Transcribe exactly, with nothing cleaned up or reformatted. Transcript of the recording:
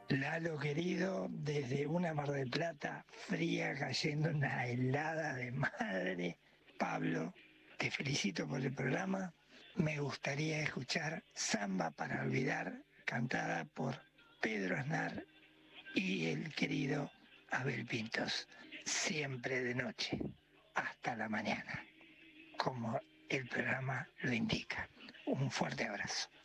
Lalo querido, desde una Mar del Plata fría, cayendo una helada de madre. Pablo, te felicito por el programa. Me gustaría escuchar Samba para Olvidar, cantada por Pedro Aznar y el querido Abel Pintos. Siempre de noche, hasta la mañana, como el programa lo indica. Un fuerte abrazo.